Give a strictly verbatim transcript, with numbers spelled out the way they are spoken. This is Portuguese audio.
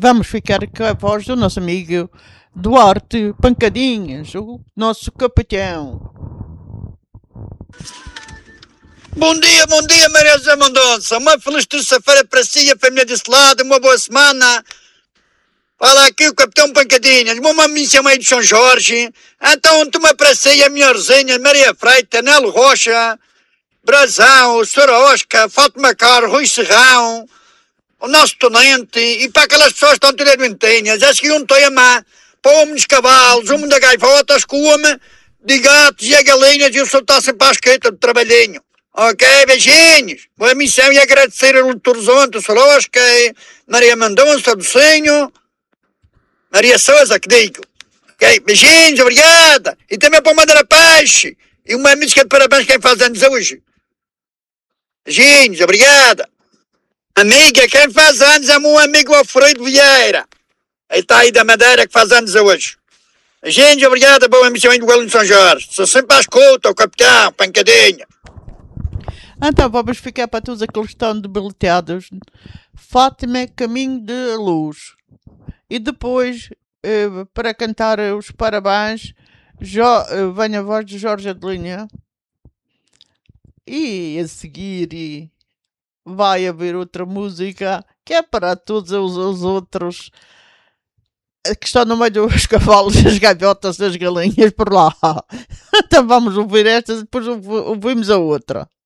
Vamos ficar com a voz do nosso amigo Duarte Pancadinhas, o nosso capitão. Bom dia, bom dia, Maria José Mendonça. Uma feliz terça-feira para si e a família desse lado. Uma boa semana. Fala aqui o Capitão Pancadinhas. Uma missa meio de São Jorge. Então, toma para si a minha resenha. Maria Freita, Nelo Rocha, Brazão, Sora Oscar, Fátima Caro, Rui Serrão, o nosso tonente, e para aquelas pessoas que estão tirando ventinhas. Acho que um tema para o homem dos cavalos, o homem da gaivotas, com o homem de gatos e a galinhas, e o senhor está sempre à esquerda de trabalhinho. Ok, beijinhos. Boa missão e agradecer a Luto Horizonte, o Sorosca, Maria Mendonça, do Senho, Maria Souza, que digo. Ok, beijinhos, obrigada. E também para o Madeira Peixe. E uma música de parabéns quem faz anos hoje. Beijinhos, obrigada. Amiga, quem faz anos é o meu amigo Alfredo Vieira. Ele está aí da Madeira que faz anos hoje. Beijinhos, obrigada. Boa missão aí do Galo de São Jorge. Sou sempre à escuta, o capitão, pancadinha. Então vamos ficar para todos aqueles que estão debilitados. Fátima, Caminho de Luz. E depois, eh, para cantar os parabéns, jo, eh, vem a voz de Jorge Adelinha. E a seguir e vai haver outra música que é para todos os, os outros que estão no meio dos cavalos, as gaivotas, as galinhas por lá. Então vamos ouvir esta e depois ouvimos a outra.